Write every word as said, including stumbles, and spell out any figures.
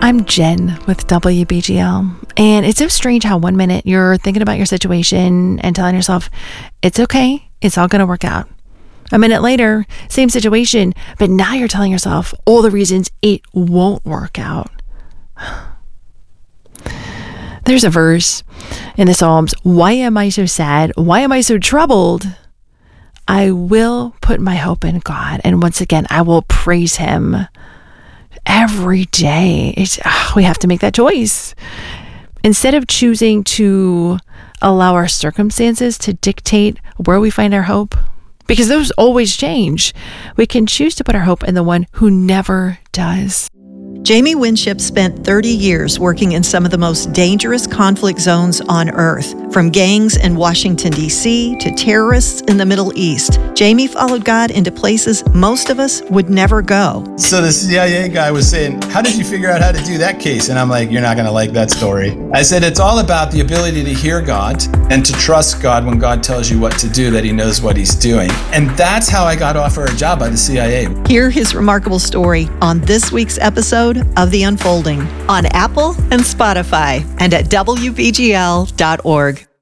I'm Jen with W B G L, and it's so strange how one minute you're thinking about your situation and telling yourself, it's okay, it's all going to work out. A minute later, same situation, but now you're telling yourself all the reasons it won't work out. There's a verse in the Psalms, why am I so sad? Why am I so troubled? I will put my hope in God, and once again, I will praise Him. Every day, it's, oh, we have to make that choice. Instead of choosing to allow our circumstances to dictate where we find our hope, because those always change, we can choose to put our hope in the one who never does. Jamie Winship spent thirty years working in some of the most dangerous conflict zones on Earth, from gangs in Washington, D C to terrorists in the Middle East. Jamie followed God into places most of us would never go. So the C I A guy was saying, how did you figure out how to do that case? And I'm like, you're not going to like that story. I said, it's all about the ability to hear God and to trust God when God tells you what to do, that He knows what He's doing. And that's how I got offered a job by the C I A. Hear his remarkable story on this week's episode of The Unfolding on Apple and Spotify and at W B G L dot org.